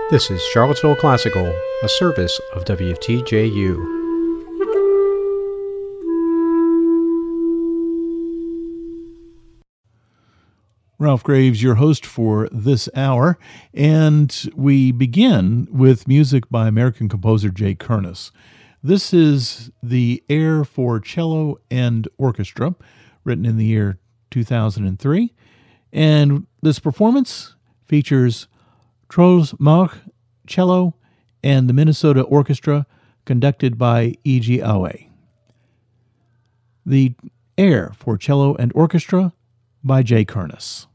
This is Charlottesville Classical, a service of WTJU. Ralph Graves, your host for this hour, and we begin with music by American composer Jay Kernes. This is the air for cello and orchestra, written in the year 2003, and this performance features Troels Mach cello and the Minnesota Orchestra, conducted by E.G. Awe. The air for cello and orchestra by Jay Kernes.